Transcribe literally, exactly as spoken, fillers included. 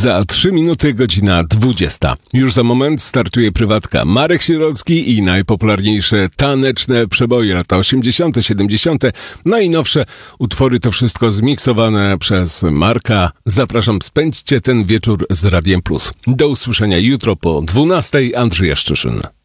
Za trzy minuty godzina dwudziesta. Już za moment startuje prywatka Marek Sierocki i najpopularniejsze taneczne przeboje lata osiemdziesiąte, siedemdziesiąte. Najnowsze utwory, to wszystko zmiksowane przez Marka. Zapraszam, spędźcie ten wieczór z Radiem Plus. Do usłyszenia jutro po dwunastej. Andrzej Jaszczyszyn.